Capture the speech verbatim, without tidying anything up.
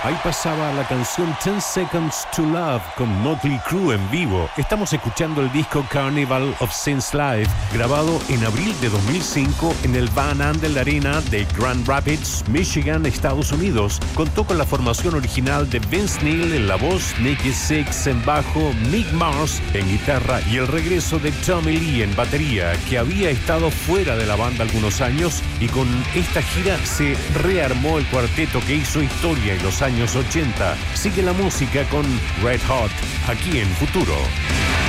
Ahí pasaba la canción ten seconds to Love con Motley Crue en vivo. Estamos escuchando el disco Carnival of Sins Live, grabado en abril de dos mil cinco en el Van Andel Arena de Grand Rapids, Michigan, Estados Unidos. Contó con la formación original de Vince Neil en la voz, Nicky Sixx en bajo, Mick Mars en guitarra y el regreso de Tommy Lee en batería, que había estado fuera de la banda algunos años, y con esta gira se rearmó el cuarteto que hizo historia en los años ochenta. Sigue la música con Red Hot, aquí en Futuro.